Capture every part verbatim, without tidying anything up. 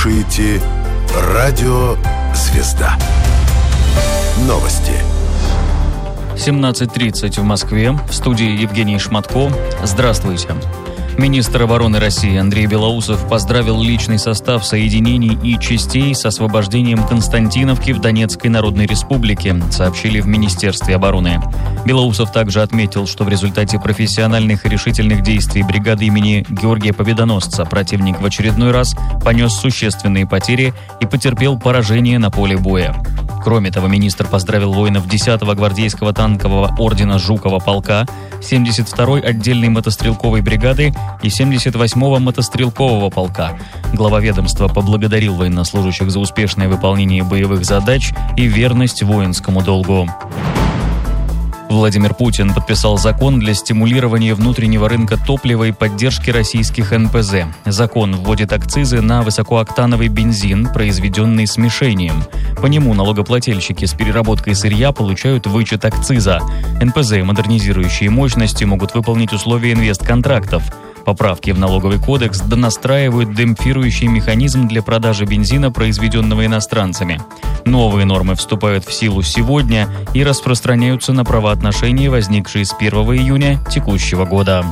слушаете радио «Звезда». Новости. семнадцать тридцать в Москве. В студии Евгений Шматко. Здравствуйте. Министр обороны России Андрей Белоусов поздравил личный состав соединений и частей с освобождением Константиновки в Донецкой Народной Республике, сообщили в Министерстве обороны. Белоусов также отметил, что в результате профессиональных и решительных действий бригады имени Георгия Победоносца противник в очередной раз понес существенные потери и потерпел поражение на поле боя. Кроме того, министр поздравил воинов десятого гвардейского танкового ордена Жукова полка, семьдесят второй отдельной мотострелковой бригады и семьдесят восьмого мотострелкового полка. Глава ведомства поблагодарил военнослужащих за успешное выполнение боевых задач и верность воинскому долгу. Владимир Путин подписал закон для стимулирования внутреннего рынка топлива и поддержки российских эн пэ зэ. Закон вводит акцизы на высокооктановый бензин, произведенный смешением. По нему налогоплательщики с переработкой сырья получают вычет акциза. эн пэ зэ, модернизирующие мощности, могут выполнить условия инвестконтрактов. Поправки в налоговый кодекс донастраивают демпфирующий механизм для продажи бензина, произведенного иностранцами. Новые нормы вступают в силу сегодня и распространяются на правоотношения, возникшие с первого июня текущего года.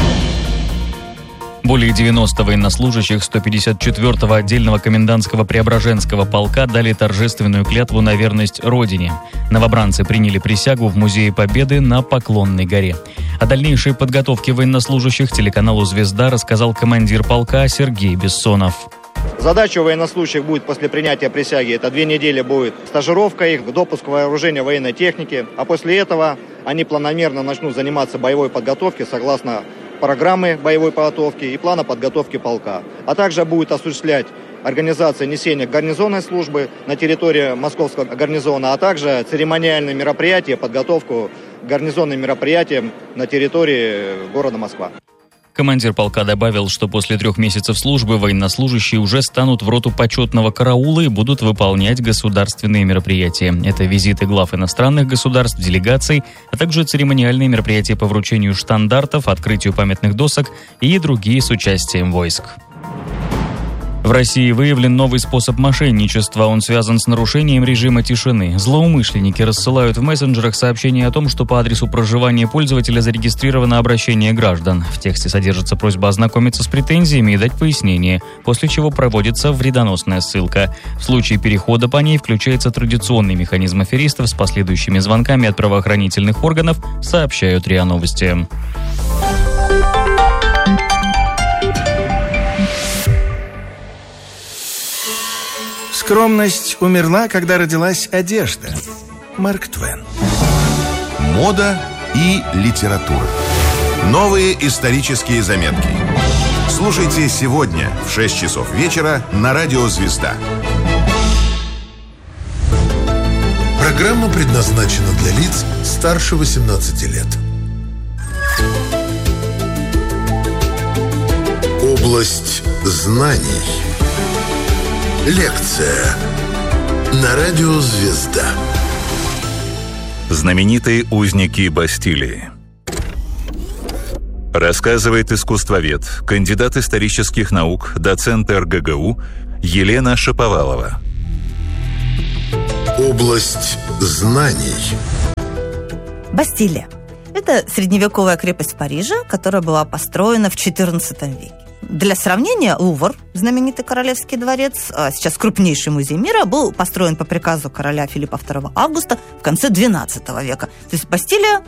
Более девяноста военнослужащих сто пятьдесят четвёртого отдельного комендантского Преображенского полка дали торжественную клятву на верность Родине. Новобранцы приняли присягу в Музее Победы на Поклонной горе. О дальнейшей подготовке военнослужащих телеканалу «Звезда» рассказал командир полка Сергей Бессонов. Задача у военнослужащих будет после принятия присяги, это две недели будет стажировка их, допуск вооружения военной техники, а после этого они планомерно начнут заниматься боевой подготовкой согласно программы боевой подготовки и плана подготовки полка, а также будет осуществлять организация несения гарнизонной службы на территории Московского гарнизона, а также церемониальные мероприятия, подготовку к гарнизонным мероприятиям на территории города Москва. Командир полка добавил, что после трех месяцев службы военнослужащие уже станут в роту почетного караула и будут выполнять государственные мероприятия. Это визиты глав иностранных государств, делегаций, а также церемониальные мероприятия по вручению штандартов, открытию памятных досок и другие с участием войск. В России выявлен новый способ мошенничества. Он связан с нарушением режима тишины. Злоумышленники рассылают в мессенджерах сообщения о том, что по адресу проживания пользователя зарегистрировано обращение граждан. В тексте содержится просьба ознакомиться с претензиями и дать пояснение, после чего проводится вредоносная ссылка. В случае перехода по ней включается традиционный механизм аферистов с последующими звонками от правоохранительных органов, сообщают РИА Новости. Скромность умерла, когда родилась одежда. Марк Твен. Мода и литература. Новые исторические заметки. Слушайте сегодня в шесть часов вечера на радио «Звезда». Программа предназначена для лиц старше восемнадцати лет. Область знаний. Лекция на радио «Звезда». Знаменитые узники Бастилии. Рассказывает искусствовед, кандидат исторических наук, доцент эр гэ гэ у Елена Шаповалова. Область знаний. Бастилия. Это средневековая крепость в Париже, которая была построена в четырнадцатом веке. Для сравнения, Лувр, знаменитый королевский дворец, сейчас крупнейший музей мира, был построен по приказу короля Филиппа второго Августа в конце двенадцатого века. То есть Бастилия